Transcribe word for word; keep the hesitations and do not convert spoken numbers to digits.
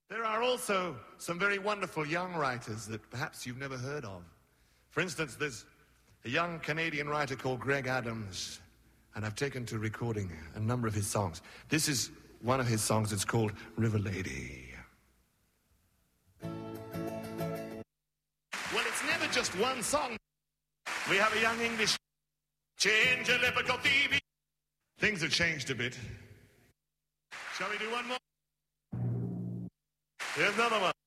There are also some very wonderful young writers that perhaps you've never heard of. For instance, there's a young Canadian writer called Greg Adams, and I've taken to recording a number of his songs. This is one of his songs. It's called River Lady. Well, it's never just one song. We have a young English change a lyrical Phoebe. Things have changed a bit. Shall we do one more? Here's another one.